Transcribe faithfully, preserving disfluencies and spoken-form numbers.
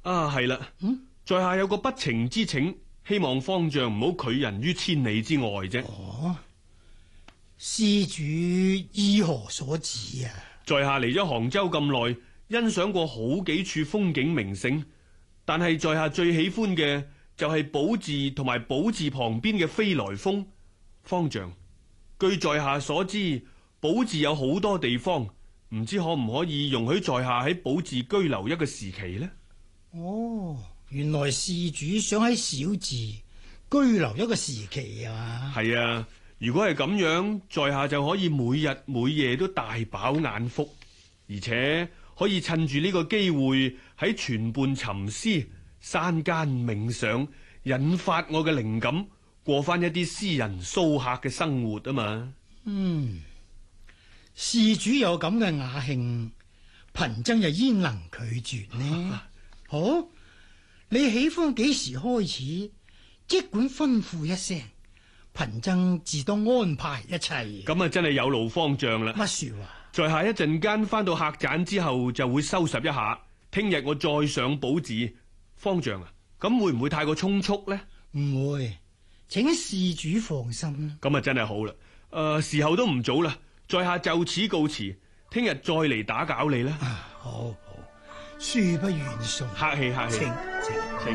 啊，係啦，嗯，在下有個不情之請，希望方丈唔好拒人於千里之外啫。 哦，施主意何所指啊？ 在下嚟咗杭州咁耐，欣賞過好幾處風景名勝，但係在下最喜歡嘅就係寶寺同埋寶寺旁邊嘅飛來峰。方丈，據在下所知，寶寺有好多地方，唔知可唔可以容許在下喺寶寺居留一個時期呢？ 哦，原來施主想喺小寺居留一個時期啊！ 係啊，如果係咁樣，在下就可以每日每夜都大飽眼福，而且可以趁住呢個機會喺泉畔沉思、山間冥想，引發我嘅靈感，過翻一啲私人騷客嘅生活啊嘛。 嗯，施主有咁嘅雅興，貧僧又焉能拒絕呢？好、哦，你喜歡幾時開始，即管吩咐一聲，貧僧自當安排一切。 咁啊，真係有勞方丈啦。 乜說話？ 在下一陣間翻到客棧之後，就會收拾一下，聽日我再上寶寺。方丈啊，咁會唔會太過匆促呢？ 唔會，請施主放心。 咁啊，真係好啦。誒、呃，時候都唔早啦，在下就此告辭，聽日再嚟打攪你啦。 啊，好好，恕不遠送。 客氣客氣。 請請。